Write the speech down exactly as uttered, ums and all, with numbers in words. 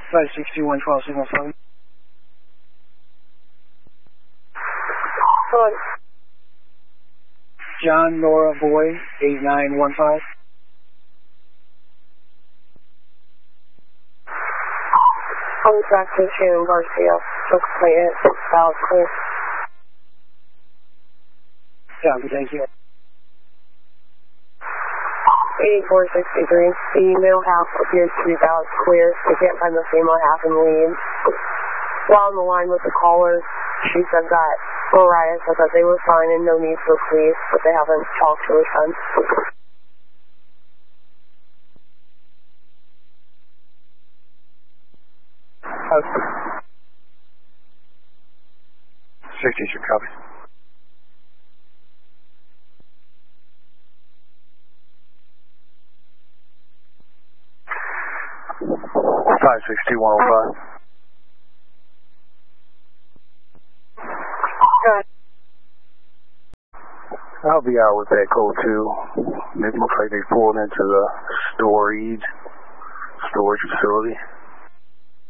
five sixty-one twelve signal seven. Hello. John Nora Boy, eight nine one five. I'm back to Shannon Garcia. Looks like it's valid clear. Copy, thank you. eighty-four sixty-three. The middle half appears to be valid clear. We can't find the female half in the lead. While on the line with the caller, she said that Mariah said that they were fine and no need for police, but they haven't talked to her since. Okay. sixty-two, copy. five sixty-one oh five. Good. I'll be out with Echo two. It looks like they pulled into the storage storage facility.